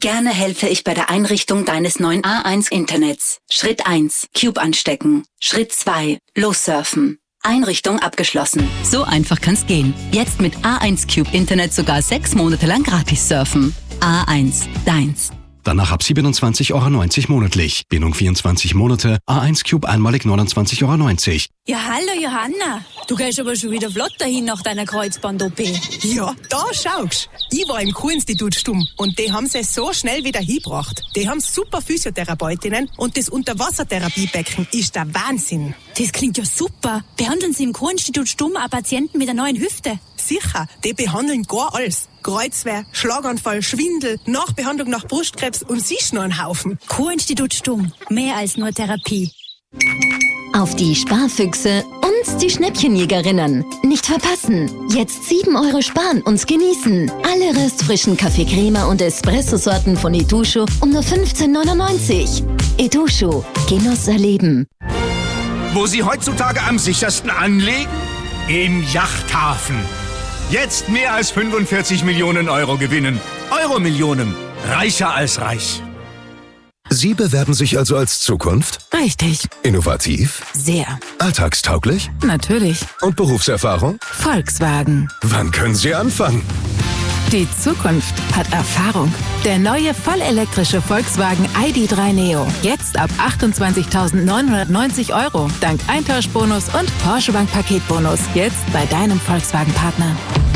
Gerne helfe ich bei der Einrichtung deines neuen A1-Internets. Schritt 1. Cube anstecken. Schritt 2. Lossurfen. Einrichtung abgeschlossen. So einfach kann's gehen. Jetzt mit A1 Cube Internet sogar 6 Monate lang gratis surfen. A1, deins. Danach ab 27,90 € monatlich. Bindung 24 Monate. A1 Cube einmalig 29,90 €. Ja, hallo Johanna. Du gehst aber schon wieder flott dahin nach deiner Kreuzband-OP. Ja, da schaust. Ich war im Kurinstitut stumm und die haben sie so schnell wieder hingebracht. Die haben super Physiotherapeutinnen und das Unterwassertherapiebecken ist der Wahnsinn. Das klingt ja super. Behandeln Sie im Kurinstitut stumm auch Patienten mit einer neuen Hüfte? Sicher, die behandeln gar alles. Kreuzweh, Schlaganfall, Schwindel, Nachbehandlung nach Brustkrebs und sicher noch ein Haufen. Kurinstitut stumm. Mehr als nur Therapie. Auf die Sparfüchse und die Schnäppchenjägerinnen. Nicht verpassen. Jetzt 7 € sparen und genießen. Alle röstfrischen Kaffee-Crema und Espresso-Sorten von Etoucho um nur 15,99 €. Etoucho. Genuss erleben. Wo Sie heutzutage am sichersten anlegen? Im Yachthafen. Jetzt mehr als 45 Millionen € gewinnen. Euro-Millionen. Reicher als reich. Sie bewerben sich also als Zukunft? Richtig. Innovativ? Sehr. Alltagstauglich? Natürlich. Und Berufserfahrung? Volkswagen. Wann können Sie anfangen? Die Zukunft hat Erfahrung. Der neue vollelektrische Volkswagen ID.3 Neo. Jetzt ab 28.990 €. Dank Eintauschbonus und Porsche Bank Paketbonus. Jetzt bei deinem Volkswagen-Partner.